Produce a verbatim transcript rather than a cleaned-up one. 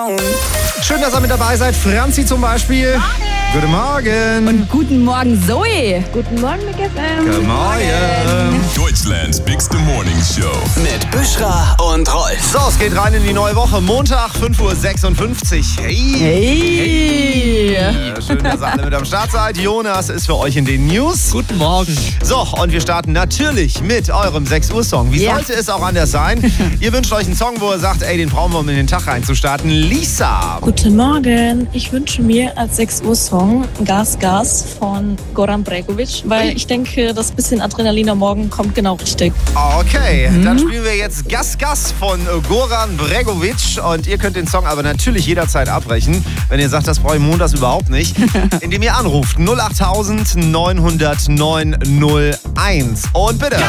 Schön, dass ihr mit dabei seid. Franzi zum Beispiel. Guten Morgen. Und guten Morgen, Zoe. Guten Morgen, Big F M. Guten Morgen. Deutschlands Bigste Morning Show. Mit Büschra und Rolf. So, es geht rein in die neue Woche. Montag, fünf Uhr sechsundfünfzig. Hey. Hey. Ja, schön, dass ihr alle mit am Start seid. Jonas ist für euch in den News. Guten Morgen. So, und wir starten natürlich mit eurem sechs Uhr Song. Wie Ja. sollte es auch anders sein? Ihr wünscht euch einen Song, wo ihr sagt, ey, den brauchen wir, um in den Tag reinzustarten. Lisa. Guten Morgen. Ich wünsche mir als sechs Uhr Song Gas Gas von Goran Bregovic, weil ich denke, das bisschen Adrenalin am Morgen kommt genau richtig. Okay, dann spielen wir jetzt Gas Gas von Goran Bregovic. Und ihr könnt den Song aber natürlich jederzeit abbrechen, wenn ihr sagt, das brauche ich montags überhaupt nicht, indem ihr anruft null acht neun null null neun null eins. Und bitte.